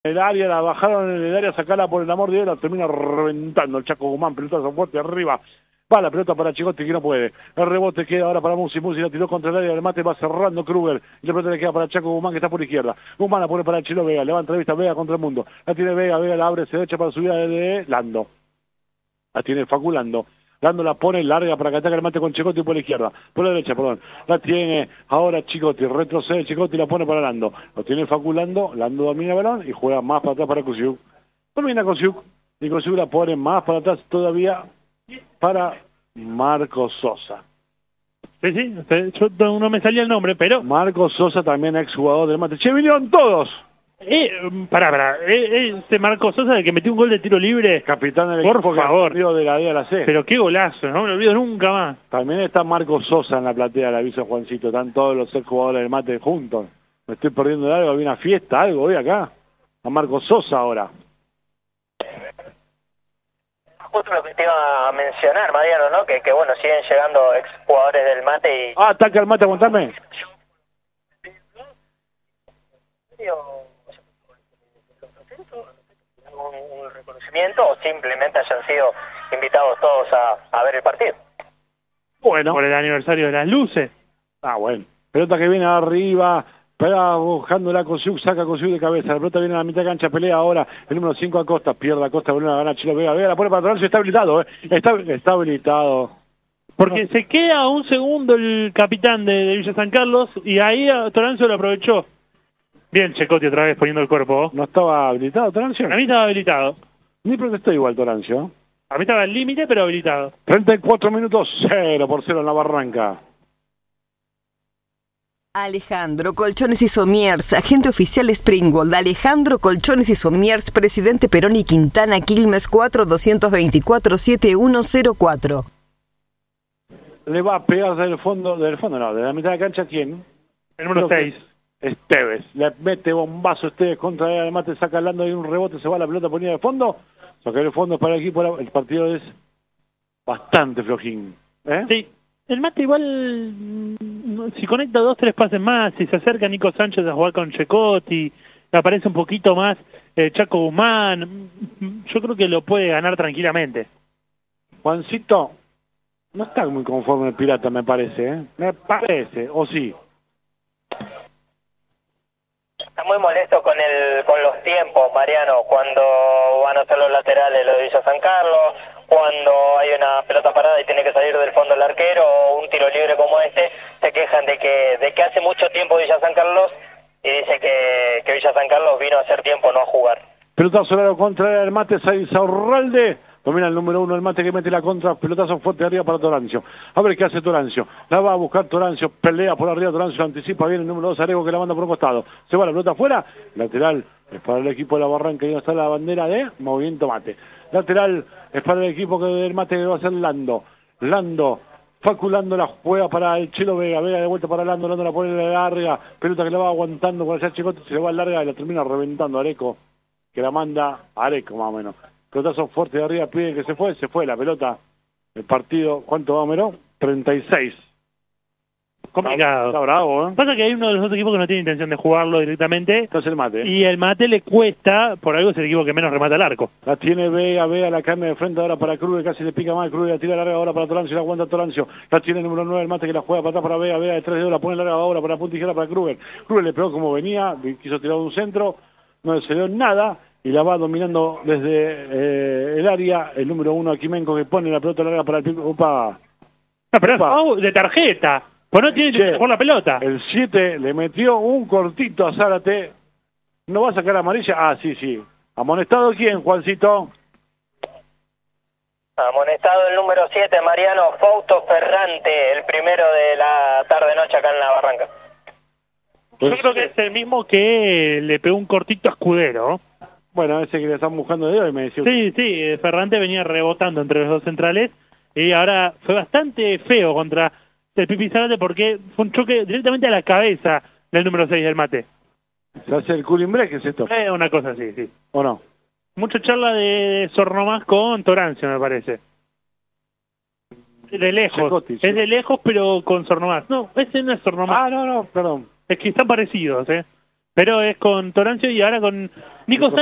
el área, la bajaron en el área, sacarla por el amor de Dios, la termina reventando el Chaco Guzmán, pelotazo fuerte arriba, va la pelota para Chicote que no puede, el rebote queda ahora para Musi, la tiró contra el área del mate, va cerrando Kruger, y la pelota le queda para Chaco Guzmán que está por izquierda, Guzmán la pone para el Chilo Vega, levanta la vista Vega contra el mundo, la tiene Vega, Vega la abre, se derecha para subir de Lando, la tiene Facu Lando la pone larga para que ataque el mate con Chicote por la izquierda, por la derecha, perdón. La tiene ahora Chicote, retrocede Chicote y la pone para Lando. Lo tiene Facu Lando domina el balón y juega más para atrás para Kosiuk. Domina Kosiuk y Kosiuk la pone más para atrás todavía para Marcos Sosa. Sí, yo no me salía el nombre, pero... Marcos Sosa también exjugador del mate. ¡Che, vinieron todos! Este Marcos Sosa, el que metió un gol de tiro libre, capitán del por equipo favor, de la D a la C. Pero qué golazo, no me lo olvido nunca más. También está Marcos Sosa en la platea, le aviso a Juancito, están todos los jugadores del mate juntos. Me estoy perdiendo de algo, había una fiesta, algo, voy acá. A Marcos Sosa ahora. Justo lo que te iba a mencionar, Mariano, ¿no? Que bueno, siguen llegando exjugadores del mate y... Ataca el mate, aguantame. Un reconocimiento o simplemente hayan sido invitados todos a ver el partido. Bueno. Por el aniversario de las luces. Bueno. Pelota que viene arriba, pero buscando la Kosiuk, saca Kosiuk de cabeza. La pelota viene a la mitad de cancha, pelea ahora el número 5 Acosta, pierde Acosta, vuelve a ganar Chilo Vega. Vega la pone para Torancio, está habilitado, está habilitado. Porque se queda un segundo el capitán de Villa San Carlos y ahí Torancio lo aprovechó. Bien, Checote otra vez poniendo el cuerpo. ¿No estaba habilitado Torancio? A mí estaba habilitado. Ni protestó igual Torancio. A mí estaba al límite, pero habilitado. 34 minutos, 0-0 en la Barranca. Alejandro Colchones y Somiers, agente oficial Springgold. Alejandro Colchones y Somiers, presidente Perón y Quintana, Quilmes 4-224-7104. Le va a pegar del fondo no, de la mitad de la cancha, ¿quién? El número 6. Esteves, le mete bombazo Esteves contra el mate, saca el Lando y un rebote, se va la pelota ponida de fondo, saca el fondo para el equipo, el partido es bastante flojín. Sí, el mate igual, si conecta 2-3 pases más, si se acerca Nico Sánchez a jugar con Checotti, le aparece un poquito más Chaco Guzmán, yo creo que lo puede ganar tranquilamente. Juancito, no está muy conforme el Pirata, me parece, o sí. Está muy molesto con los tiempos, Mariano, cuando van a ser los laterales los de Villa San Carlos, cuando hay una pelota parada y tiene que salir del fondo el arquero, o un tiro libre como este, se quejan de que hace mucho tiempo Villa San Carlos, y dice que Villa San Carlos vino a hacer tiempo, no a jugar. Pelotazo largo contra el mate, Saurralde. Domina el número 1, el mate que mete la contra, pelotazo fuerte arriba para Torancio. A ver qué hace Torancio. La va a buscar Torancio, pelea por arriba, Torancio anticipa bien el número 2, Arego que la manda por un costado. Se va la pelota afuera, lateral es para el equipo de la Barranca y no está la bandera de movimiento mate. Lateral es para el equipo del mate que va a ser Lando. Facu Lando la juega para el Chilo Vega, Vega de vuelta para Lando la pone larga, pelota que la va aguantando con el Chicote, se le va larga y la termina reventando Areco, que la manda Areco más o menos. Pelotazo fuerte de arriba, pide que se fue la pelota. El partido, ¿cuánto va, Mero? 36. Complicado. Está bravo, ¿eh? Pasa que hay uno de los dos equipos que no tiene intención de jugarlo directamente. Entonces el mate. Y el mate le cuesta, por algo es el equipo que menos remata el arco. La tiene Vega la carne de frente ahora para Kruger, casi le pica mal, Kruger la tira larga ahora para Torancio, la aguanta Torancio. La tiene el número 9, el mate que la juega para atrás para Vega de 3 dedos, la pone larga ahora para punta izquierda para Kruger. Kruger le pegó como venía, quiso tirar un centro, no le salió nada. Y la va dominando desde el área el número 1 Aquimenco que pone la pelota larga para el pico. ¡Upa! Pero de tarjeta, pues no tiene que jugar la pelota. El 7 le metió un cortito a Zárate. ¿No va a sacar amarilla? Ah, sí. ¿Amonestado quién, Juancito? Amonestado el número 7, Mariano Fausto Ferrante, el primero de la tarde-noche acá en la Barranca. Yo creo que es el mismo que le pegó un cortito a Escudero. Bueno, ese que le están buscando de hoy me decía. Sí, Ferrante venía rebotando entre los dos centrales y ahora fue bastante feo contra el Pipi Zárate porque fue un choque directamente a la cabeza del número 6 del mate. ¿Se hace el cooling break, es esto? Una cosa así, sí. ¿O no? Mucha charla de Sornomás con Torancio, me parece. De lejos. Checotti, sí. Es de lejos, pero con Sornomás. No, ese no es Sornomás. No, perdón. Es que están parecidos, Pero es con Torancio y ahora con Nico